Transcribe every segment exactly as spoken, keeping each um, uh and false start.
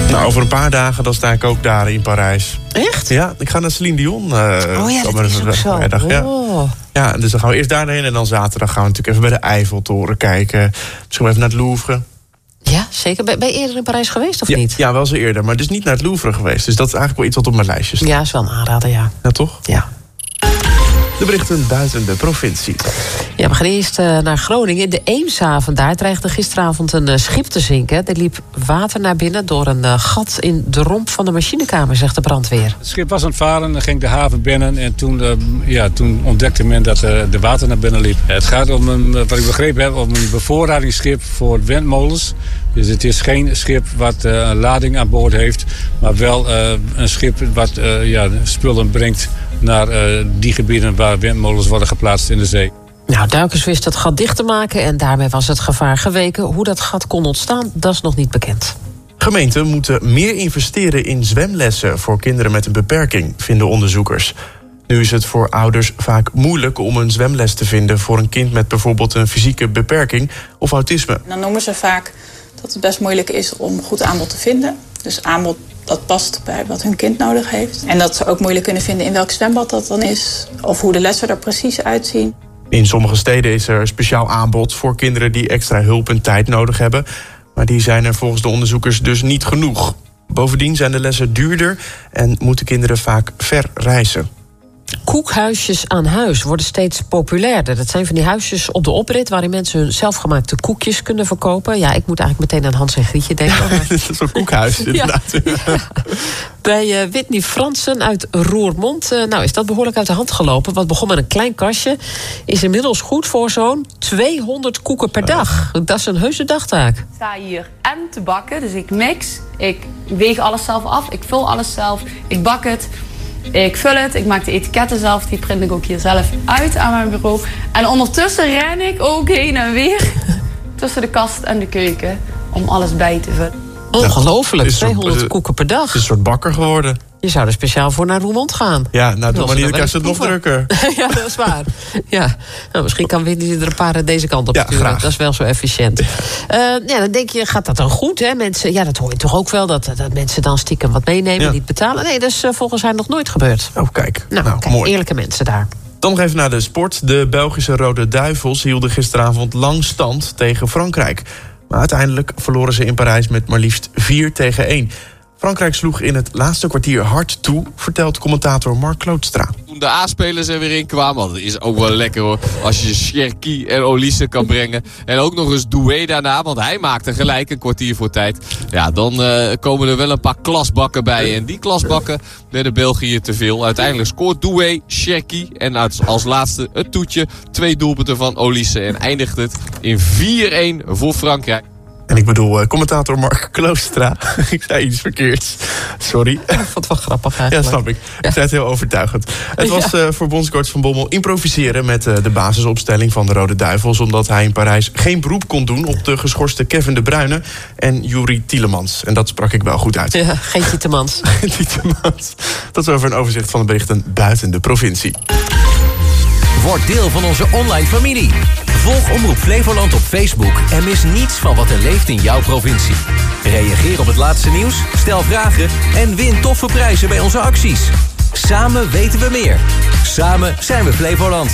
Nou, over een paar dagen dan sta ik ook daar in Parijs. Echt? Ja, ik ga naar Celine Dion. Uh, oh ja, dat is ook zo. Vrijdag, oh. ja. ja, dus dan gaan we eerst daarheen en dan zaterdag gaan we natuurlijk even bij de Eiffeltoren kijken. Misschien even naar het Louvre. Ja, zeker. Ben je eerder in Parijs geweest of ja, niet? Ja, wel eens eerder, maar dus niet naar het Louvre geweest. Dus dat is eigenlijk wel iets wat op mijn lijstje staat. Ja, is wel een aanrader, ja. Ja, toch? Ja. De berichten buiten de provincie. Ja, we gaan eerst uh, naar Groningen. In de Eemshaven daar dreigde gisteravond een uh, schip te zinken. Er liep water naar binnen door een uh, gat in de romp van de machinekamer, zegt de brandweer. Het schip was aan het varen, dan ging de haven binnen en toen, uh, ja, toen ontdekte men dat uh, de water naar binnen liep. Het gaat om een, wat ik begrepen heb, om een bevoorradingsschip voor windmolens. Dus het is geen schip wat uh, een lading aan boord heeft, maar wel uh, een schip wat uh, ja, spullen brengt naar uh, die gebieden waar windmolens worden geplaatst in de zee. Nou, duikers wisten het gat dicht te maken en daarmee was het gevaar geweken. Hoe dat gat kon ontstaan, dat is nog niet bekend. Gemeenten moeten meer investeren in zwemlessen voor kinderen met een beperking, vinden onderzoekers. Nu is het voor ouders vaak moeilijk om een zwemles te vinden voor een kind met bijvoorbeeld een fysieke beperking of autisme. Dan noemen ze vaak dat het best moeilijk is om goed aanbod te vinden. Dus aanbod dat past bij wat hun kind nodig heeft. En dat ze ook moeilijk kunnen vinden in welk zwembad dat dan is, of hoe de lessen er precies uitzien. In sommige steden is er speciaal aanbod voor kinderen die extra hulp en tijd nodig hebben. Maar die zijn er volgens de onderzoekers dus niet genoeg. Bovendien zijn de lessen duurder en moeten kinderen vaak ver reizen. Koekhuisjes aan huis worden steeds populairder. Dat zijn van die huisjes op de oprit waarin mensen hun zelfgemaakte koekjes kunnen verkopen. Ja, ik moet eigenlijk meteen aan Hans en Grietje denken. Ja, dat is zo'n koekhuis, inderdaad. Ja, ja. Bij uh, Whitney Fransen uit Roermond uh, nou is dat behoorlijk uit de hand gelopen. Wat begon met een klein kastje, is inmiddels goed voor zo'n tweehonderd koeken per dag. Dat is een heuse dagtaak. Ik sta hier en te bakken, dus ik mix. Ik weeg alles zelf af, ik vul alles zelf, ik bak het. Ik vul het, ik maak de etiketten zelf, die print ik ook hier zelf uit aan mijn bureau. En ondertussen ren ik ook heen en weer tussen de kast en de keuken om alles bij te vullen. Ongelooflijk, Ja, tweehonderd soort, koeken per dag. Het is een soort bakker geworden. Je zou er speciaal voor naar Roermond gaan. Ja, nou, doe maar niet, dan krijg je het nog drukker. Ja, dat is waar. Ja. Nou, misschien kan Whitney er een paar deze kant op ja, sturen. Graag. Dat is wel zo efficiënt. Ja. Uh, ja, dan denk je, gaat dat dan goed? Hè? Mensen, ja, dat hoor je toch ook wel, dat, dat mensen dan stiekem wat meenemen en ja. niet betalen. Nee, dat is uh, volgens haar nog nooit gebeurd. Oh, kijk. Nou, nou kijk, mooi. eerlijke mensen daar. Dan nog even naar de sport. De Belgische Rode Duivels hielden gisteravond lang stand tegen Frankrijk. Maar uiteindelijk verloren ze in Parijs met maar liefst vier tegen één. Frankrijk sloeg in het laatste kwartier hard toe, vertelt commentator Mark Klootstra. Toen de A-spelers er weer in kwamen, dat is ook wel lekker hoor. Als je Cherki en Olise kan brengen. En ook nog eens Doué daarna, want hij maakte gelijk een kwartier voor tijd. Ja, dan uh, komen er wel een paar klasbakken bij. En die klasbakken werden België te veel. Uiteindelijk scoort Doué, Cherki en als, als laatste het toetje. Twee doelpunten van Olise en eindigt het in vier-één voor Frankrijk. En ik bedoel, uh, commentator Mark Klootstra. Ik zei iets verkeerds. Sorry. Ik vond het wel grappig eigenlijk. Ja, snap ik. Ja. Ik zei het heel overtuigend. Het was uh, voor bondscoach Van Bommel improviseren met uh, de basisopstelling van de Rode Duivels, omdat hij in Parijs geen beroep kon doen op de geschorste Kevin De Bruyne en Juri Tielemans. En dat sprak ik wel goed uit. Ja, geen Tietemans. Tietemans. Tot over een overzicht van de berichten buiten de provincie. Word deel van onze online familie. Volg Omroep Flevoland op Facebook en mis niets van wat er leeft in jouw provincie. Reageer op het laatste nieuws, stel vragen en win toffe prijzen bij onze acties. Samen weten we meer. Samen zijn we Flevoland.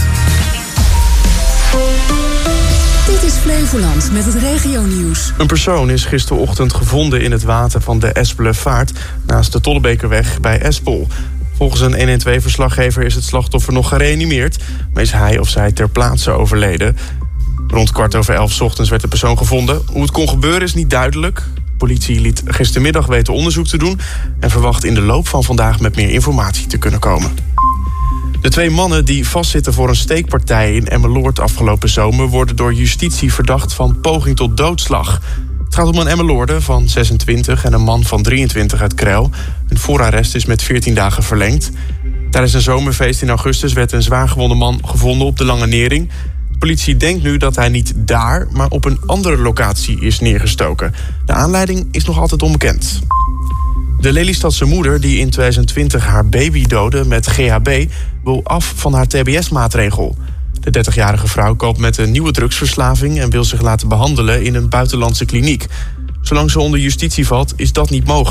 Dit is Flevoland met het regionieuws. Een persoon is gisterochtend gevonden in het water van de Espelenvaart naast de Tollebekerweg bij Espel. Volgens een honderdtwaalf-verslaggever is het slachtoffer nog gereanimeerd, maar is hij of zij ter plaatse overleden. Rond kwart over elf 's ochtends werd de persoon gevonden. Hoe het kon gebeuren is niet duidelijk. De politie liet gistermiddag weten onderzoek te doen en verwacht in de loop van vandaag met meer informatie te kunnen komen. De twee mannen die vastzitten voor een steekpartij in Emmeloord afgelopen zomer worden door justitie verdacht van poging tot doodslag. Het gaat om een Emmeloorder van zesentwintig en een man van drieëntwintig uit Kreil. Hun voorarrest is met veertien dagen verlengd. Tijdens een zomerfeest in augustus werd een zwaargewonde man gevonden op de Lange Nering. De politie denkt nu dat hij niet daar, maar op een andere locatie is neergestoken. De aanleiding is nog altijd onbekend. De Lelystadse moeder die in tweeduizend twintig haar baby doodde met G H B wil af van haar T B S-maatregel. De dertigjarige vrouw koopt met een nieuwe drugsverslaving en wil zich laten behandelen in een buitenlandse kliniek. Zolang ze onder justitie valt, is dat niet mogelijk.